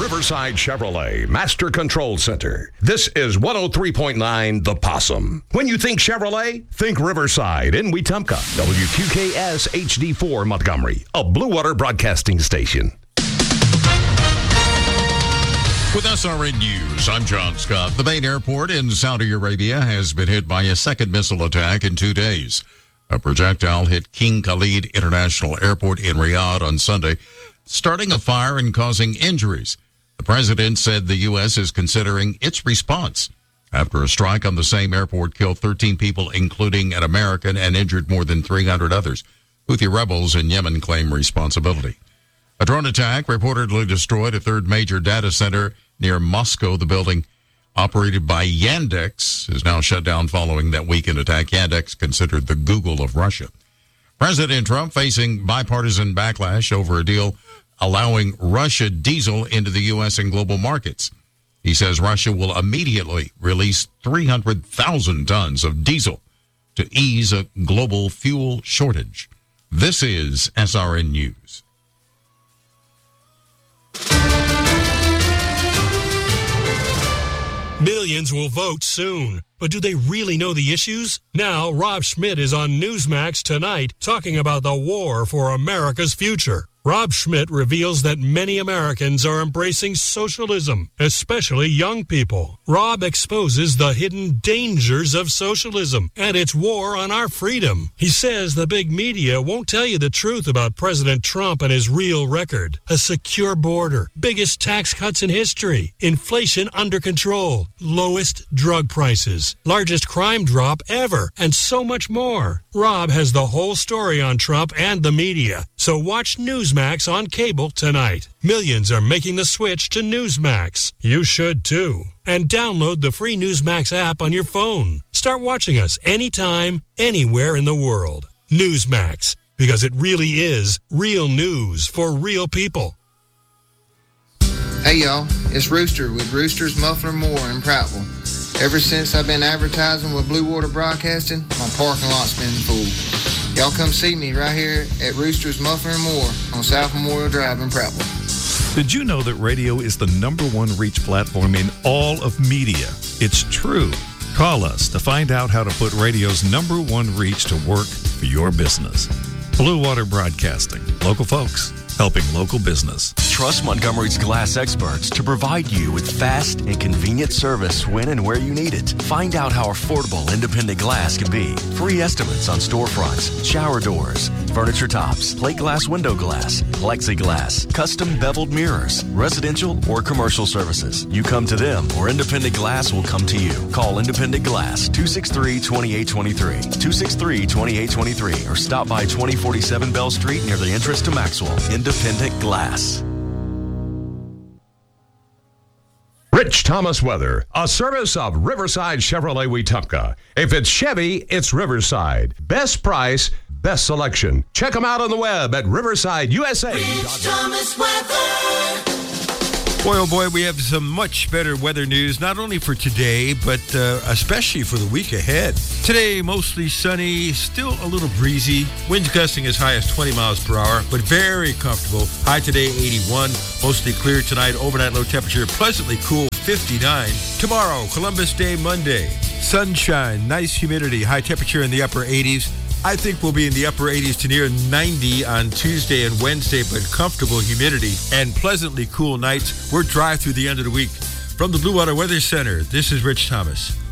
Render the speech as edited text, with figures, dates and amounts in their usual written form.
Riverside Chevrolet Master Control Center. This is 103.9 The Possum. When you think Chevrolet, think Riverside in Wetumpka. WQKS HD4 Montgomery, a Blue Water broadcasting station. With SRN News, I'm John Scott. The main airport in Saudi Arabia has been hit by a second missile attack in 2 days. A projectile hit King Khalid International Airport in Riyadh on Sunday, starting a fire and causing injuries. The president said the U.S. is considering its response after a strike on the same airport killed 13 people, including an American, and injured more than 300 others. Houthi rebels in Yemen claim responsibility. A drone attack reportedly destroyed a third major data center near Moscow. The building, operated by Yandex, is now shut down following that weekend attack. Yandex, considered the Google of Russia. President Trump facing bipartisan backlash over a deal allowing Russia diesel into the U.S. and global markets. He says Russia will immediately release 300,000 tons of diesel to ease a global fuel shortage. This is SRN News. Millions will vote soon, but do they really know the issues? Now, Rob Schmidt is on Newsmax tonight talking about the war for America's future. Rob Schmidt reveals that many Americans are embracing socialism, especially young people. Rob exposes the hidden dangers of socialism and its war on our freedom. He says the big media won't tell you the truth about President Trump and his real record. A secure border, biggest tax cuts in history, inflation under control, lowest drug prices, largest crime drop ever, and so much more. Rob has the whole story on Trump and the media, so watch Newsmax on cable tonight. Millions are making the switch to Newsmax. You should too. And download the free Newsmax app on your phone. Start watching us anytime, anywhere in the world. Newsmax, because it really is real news for real people. Hey y'all, it's Rooster with Rooster's Muffler Moore in Prattville. Ever since I've been advertising with Blue Water Broadcasting, my parking lot's been full. Y'all come see me right here at Rooster's Muffler and More on South Memorial Drive in Prattville. Did you know that radio is the #1 reach platform in all of media? It's true. Call us to find out how to put radio's #1 reach to work for your business. Blue Water Broadcasting. Local folks helping local business. Trust Montgomery's glass experts to provide you with fast and convenient service when and where you need it. Find out how affordable independent glass can be. Free estimates on storefronts, shower doors, furniture tops, plate glass window glass, plexiglass, custom beveled mirrors, residential or commercial services. You come to them or Independent Glass will come to you. Call Independent Glass 263-2823, 263-2823, or stop by 2047 Bell Street near the entrance to Maxwell. Independent Glass. Rich Thomas Weather, a service of Riverside Chevrolet Wetumpka. If it's Chevy, it's Riverside. Best price, best selection. Check them out on the web at riversideusa.com. Rich Thomas Weather. Boy, oh boy, we have some much better weather news, not only for today, but especially for the week ahead. Today, mostly sunny, still a little breezy. Winds gusting as high as 20 miles per hour, but very comfortable. High today, 81. Mostly clear tonight. Overnight low temperature, pleasantly cool, 59. Tomorrow, Columbus Day, Monday. Sunshine, nice humidity, high temperature in the upper 80s. I think we'll be in the upper 80s to near 90 on Tuesday and Wednesday, but comfortable humidity and pleasantly cool nights. We're dry through the end of the week. From the Blue Water Weather Center, this is Rich Thomas.